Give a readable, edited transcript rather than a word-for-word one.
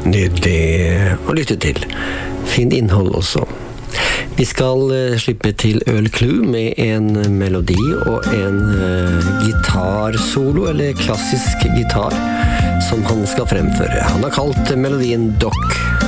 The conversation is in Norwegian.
nydelig å lytte til. Fint innhold også. Vi skal slippe til Earl Clue med en melodi og en gitarsolo, eller klassisk gitar, som han skal fremføre. Han har kalt melodien Doc.